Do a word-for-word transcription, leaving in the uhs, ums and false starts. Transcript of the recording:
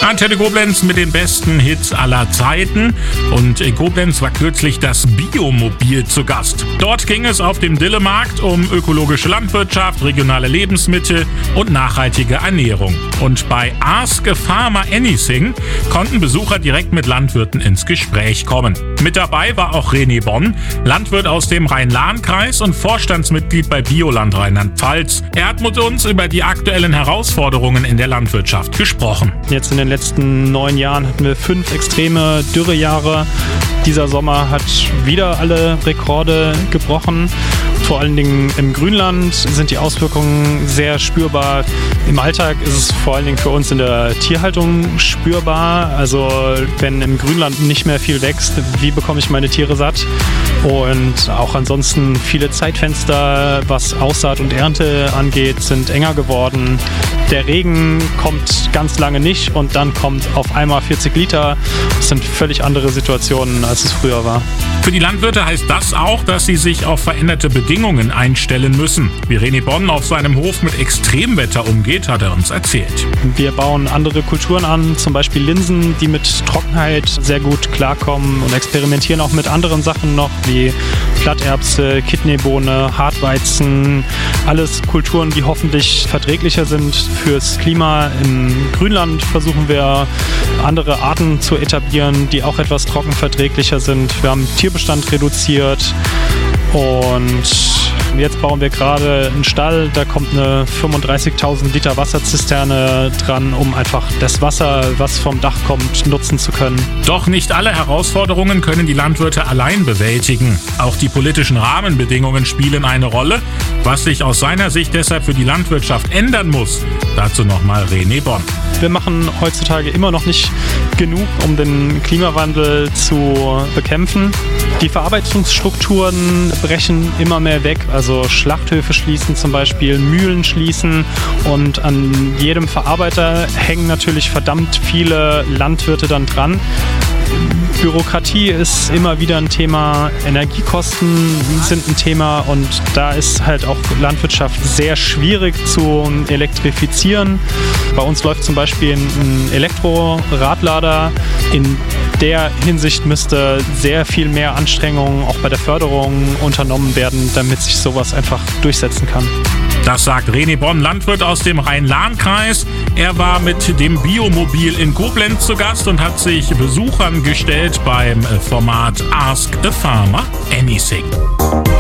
Antenne Koblenz mit den besten Hits aller Zeiten. Und in Koblenz war kürzlich das Biomobil zu Gast. Dort ging es auf dem Dillemarkt um ökologische Landwirtschaft, regionale Lebensmittel und nachhaltige Ernährung. Und bei Ask a Farmer Anything konnten Besucher direkt mit Landwirten ins Gespräch kommen. Mit dabei war auch René Bonn, Landwirt aus dem Rhein-Lahn-Kreis und Vorstandsmitglied bei Bioland Rheinland-Pfalz. Er hat mit uns über die aktuellen Herausforderungen in der Landwirtschaft gesprochen. Jetzt in den letzten neun Jahren hatten wir fünf extreme Dürrejahre. Dieser Sommer hat wieder alle Rekorde gebrochen. Vor allen Dingen im Grünland sind die Auswirkungen sehr spürbar. Im Alltag ist es vor allen Dingen für uns in der Tierhaltung spürbar. Also wenn im Grünland nicht mehr viel wächst, wie bekomme ich meine Tiere satt? Und auch ansonsten viele Zeitfenster, was Aussaat und Ernte angeht, sind enger geworden. Der Regen kommt ganz lange nicht und dann kommt auf einmal vierzig Liter. Das sind völlig andere Situationen, als es früher war. Für die Landwirte heißt das auch, dass sie sich auf veränderte Bedingungen einstellen müssen. Wie René Bonn auf seinem Hof mit Extremwetter umgeht, hat er uns erzählt. Wir bauen andere Kulturen an, zum Beispiel Linsen, die mit Trockenheit sehr gut klarkommen und experimentieren auch mit anderen Sachen noch, wie Platterbse, Kidneybohne, Hartweizen, alles Kulturen, die hoffentlich verträglicher sind fürs Klima. Im Grünland versuchen wir andere Arten zu etablieren, die auch etwas trockenverträglicher sind. Wir haben Tierbestand reduziert und jetzt bauen wir gerade einen Stall, da kommt eine fünfunddreißigtausend Liter Wasserzisterne dran, um einfach das Wasser, was vom Dach kommt, nutzen zu können. Doch nicht alle Herausforderungen können die Landwirte allein bewältigen. Auch die politischen Rahmenbedingungen spielen eine Rolle, was sich aus seiner Sicht deshalb für die Landwirtschaft ändern muss. Dazu nochmal René Bonn. Wir machen heutzutage immer noch nicht genug, um den Klimawandel zu bekämpfen. Die Verarbeitungsstrukturen brechen immer mehr weg, also Schlachthöfe schließen zum Beispiel, Mühlen schließen und an jedem Verarbeiter hängen natürlich verdammt viele Landwirte dann dran. Bürokratie ist immer wieder ein Thema, Energiekosten sind ein Thema und da ist halt auch Landwirtschaft sehr schwierig zu elektrifizieren. Bei uns läuft zum Beispiel ein Elektroradlader. In der Hinsicht müsste sehr viel mehr Anstrengung auch bei der Förderung unternommen werden, damit sich sowas einfach durchsetzen kann. Das sagt René Bonn, Landwirt aus dem Rhein-Lahn-Kreis. Er war mit dem Biomobil in Koblenz zu Gast und hat sich Besuchern gestellt beim Format Ask a Farmer Anything.